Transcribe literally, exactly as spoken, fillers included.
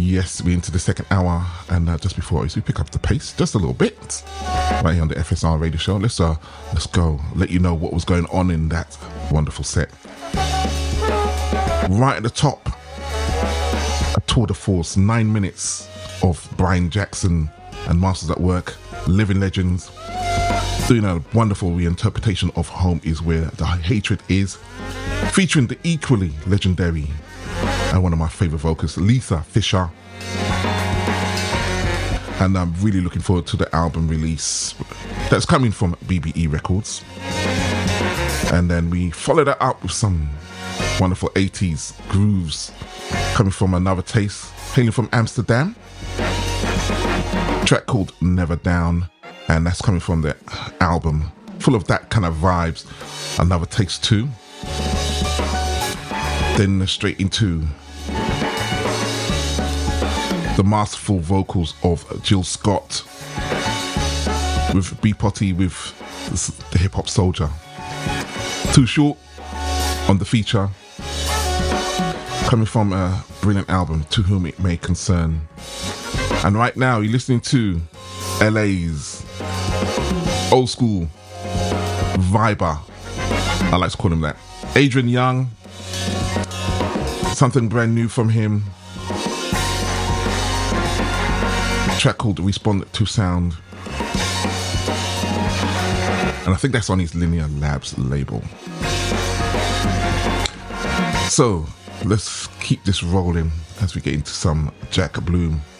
Yes, we're into the second hour, and uh, just before we pick up the pace just a little bit right here on the F S R radio show. Let's uh, let's go let you know what was going on in that wonderful set. Right at the top, a tour de force, nine minutes of Brian Jackson and Masters at Work, living legends, doing a wonderful reinterpretation of Home Is Where the Hatred Is, featuring the equally legendary and one of my favorite vocalists, Lisa Fisher. And I'm really looking forward to the album release that's coming from B B E Records. And then we follow that up with some wonderful eighties grooves coming from Another Taste, hailing from Amsterdam. A track called Never Down, and that's coming from the album full of that kind of vibes, Another Taste two. Then straight into the masterful vocals of Jill Scott with B Potty with the Hip Hop Soldier. Too Short on the feature, coming from a brilliant album, To Whom It May Concern. And right now you're listening to L A's old school viber, I like to call him that, Adrian Young. Something brand new from him, a track called Respond to Sound, and I think that's on his Linear Labs label. So let's keep this rolling as we get into some Jack Bloom.